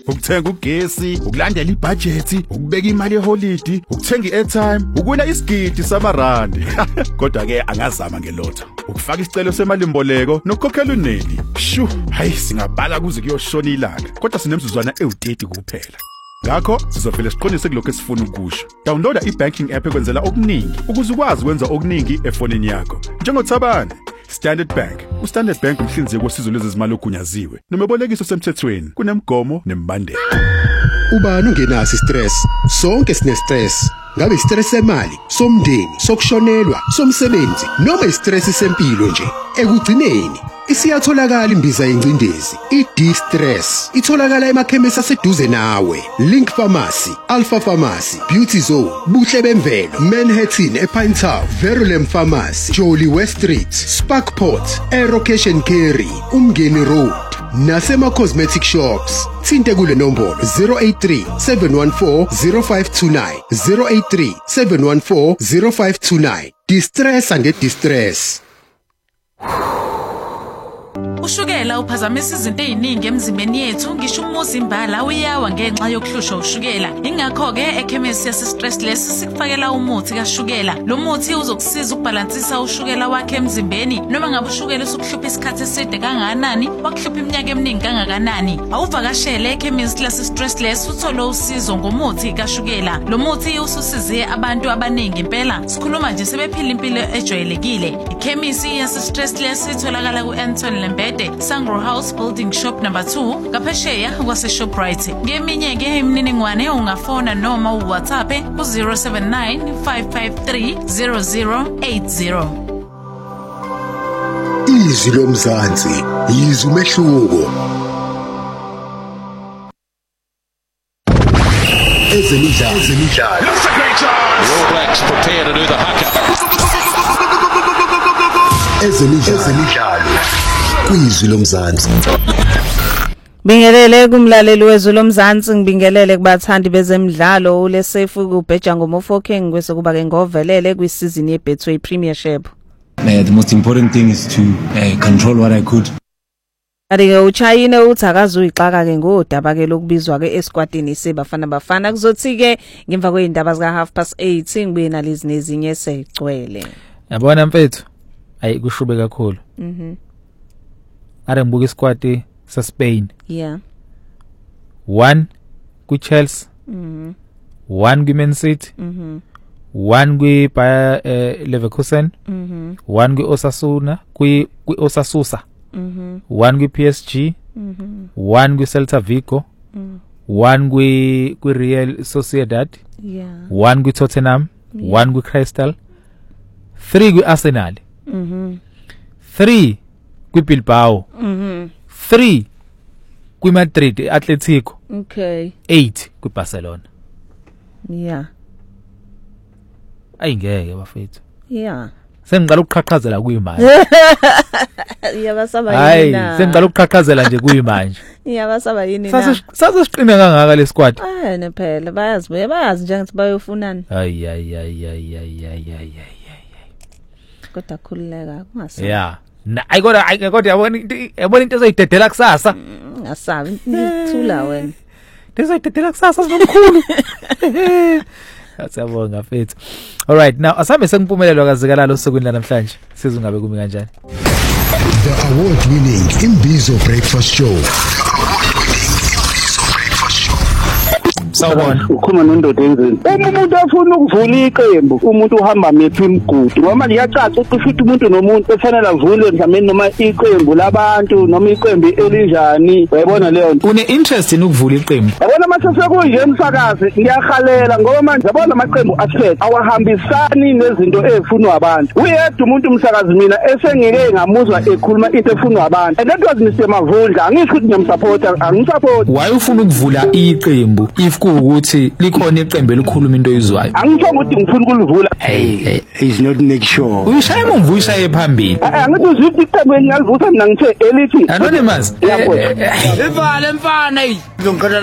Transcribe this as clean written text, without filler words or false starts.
ukuthenga ugesi, ukulandela ibudget, ukubeka imali yeholiday, ukuthenga iairtime, ukuwina isigidi samarandi. Kodwa ke angazama ngelotho. Ukufaka isicelo semalimboleko nokukhokhela uneli. Shu, hayi singabala kuze kuyoshona ilanga. Kodwa sinemzuzwana ewu30 kuphela. Ngakho sizovela siqonise kuloko esifuna ukusho. Downloada ibanking app ekwenzela okuningi ukuze ukwazi ukwenza okuningi efonini yakho. NjengoThabane, Standard Bank. uStandard Bank umhlinzeki wosizo lwezezimali ogunyaziwe. Nomebolekiso semthethweni kunemigomo nemibandela. Ubani ungenasi stress? Sonke sine stress. Ngabe stress semali, somndeni, sokushonelwa, somsebenzi, noma istress sempilo nje. Ekugcineni isiyatholakala imbiza yencindezi, i-D-Stress. Itholakala emakhemisi aseduze nawe. Link Pharmacy, Alpha Pharmacy, Beauty Zone, Buhle Bemvelo, Manhattan ePine Town, Verulam Pharmacy, Jolly West Street, Sparkport, Aerocation Carry, Umngeni Road, nasema cosmetic shops. Thinte kule nombolo 083 714 0529 083 714 0529. Distress and distress. Ushukela uphazamisa izinto eziningi emzimbeni yethu, ngisho umuzi imbala uyawa ngenxa yokuhlushwa ushukela. Ingakho ke ekhemisi yase Stressless sikufakela umuthi kashukela. Lo muthi uzokusiza ukubalansisa ushukela wakhe emzimbeni, noma ngabe ushukela usukuhlupha isikhathi eside kangakanani, wakuhlupha iminyaka eminingi kangakanani. Awuvakashele ekhemisi lase Stressless uthole usizo ngomuthi kashukela. Lo muthi ususize abantu abaningi impela. Sikhuluma nje sebephila impilo ejwayelekile. Ikhemisi yase Stressless itholakala ku-Anton Lembede, Sangro House Building Shop number 2, Kapesheya kwase Shoprite. Ngeminye ke imininingwane ungafona noma uWhatsApp ku 079 553 0080. Izwi lomzansi, izwi umehluko. Ezemidlalo. That's a great chance. All Blacks prepare to do the haka. Ezemidlalo. Kwizwi lomzansi. Bingelele kumlaleli wezwi lomzansi, ngibingelele kubathandi bezemidlalo uLesefu kubheja ngoMofokeng kwese kuba ke ngovelele kwisizini yeBetway Premiership. The most important thing is to control what I could. Ade uChina uthi akazuyixaka ke ngodaba ke lokubizwa ke esquadini sebafana bafana kuzothi ke ngemva kweindaba zika 8:30 ngibuye nalezi nezinye segcwele. Yabona mfethu, ayi kushube kakhulu. Are ngibuka isquad sa Spain. Yeah. 1 ku Chelsea. 1 ku Man City. 1 ku Bayer Leverkusen. 1 ku Osasuna, ku Osasusa. 1 ku PSG. 1 ku Celta Vigo. 1 ku Real Sociedad. Yeah. 1 ku Tottenham. 1 ku Crystal. 3 ku Arsenal. 3 ku Bilbao. 3 ku Madrid Atletico. Okay. 8 ku Barcelona. Yeah. Ayingeke bafethu. Yeah. Sengiqala ukuqhaqhazela kuyimanje. Iyabasaba yini na? Hayi, sengiqala ukuqhaqhazela nje kuyimanje. Iyabasaba yini na? Sasesiqine kangaka le squad. Nephela bayazi nje ukuthi bayofunani. Ay. Kodwa khulileka kungasa. Yeah. Kodwa yabona into ezoyidedela kusasa. Ngasabi ngithula wena. Ezoyidedela kusasa nomkhulu. Siyabonga mfethu. All right, now asambe sengimpumelelo kazikalalo osukwini namhlanje. Sizungabe kumi kanjani? The award-winning Imbizo Breakfast Show. Sawubona. Ukhuluma nendoda enzeni. Umuntu afuna ukuvula iqembu, umuntu uhamba mephi imigudu. Ngoba liyacaca ukuthi umuntu nomuntu efanele avule mhlawumbe noma iqembu labantu noma iqembu elinjani. Uyabona leyo nto. Une interest in ukuvula iqembu? Yabona mase sekunje emsakazi ngiyahalela ngoba manje yabona amaqembu aspect awahambisani nezinto ezifunwa abantu. Uyedwa umuntu umsakazi mina esengike ngamuzwa ekhuluma into efunwa abantu. And that was Mr. Mavundla. Angisho ukuthi ngiyamsupporta, angisupport. Why ufuna ukuvula iqembu if ukuthi likhona iqembu elikhuluma into oyizwayo? Angisho ukuthi ngifuna ukulivula. Hey, he's not make sure. Uyishaya umvuyisha ephambili. Angithi uzithi iqembu engiyalivusa mina ngithe elithi Anonymous. Yabo. Evala mfana. Ngizongikhala